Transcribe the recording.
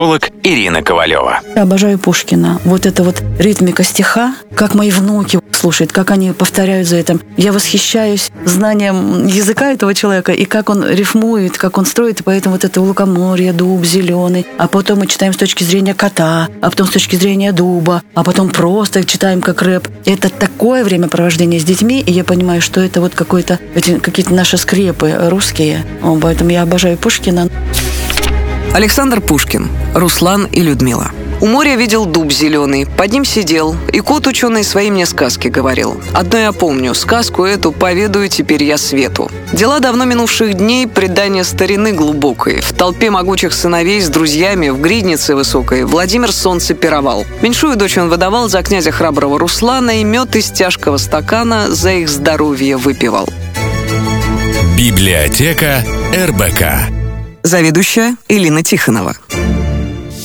Ирина Ковалева. Я обожаю Пушкина. Вот эта вот ритмика стиха, как мои внуки слушают, как они повторяют за этим. Я восхищаюсь знанием языка этого человека и как он рифмует, как он строит. И поэтому вот это лукоморье, дуб зеленый. А потом мы читаем с точки зрения кота, а потом с точки зрения дуба, а потом просто читаем как рэп. Это такое времяпровождение с детьми, и я понимаю, что это вот какие-то наши скрепы русские. Поэтому я обожаю Пушкина. Александр Пушкин. Руслан и Людмила. У моря видел дуб зеленый, под ним сидел, и кот ученый свои мне сказки говорил. Одно я помню, сказку эту поведаю теперь я свету. Дела давно минувших дней, предание старины глубокой. В толпе могучих сыновей с друзьями в гриднице высокой Владимир солнце пировал. Меньшую дочь он выдавал за князя храброго Руслана, и мед из тяжкого стакана за их здоровье выпивал. Библиотека РБК. Заведующая Элина Тихонова.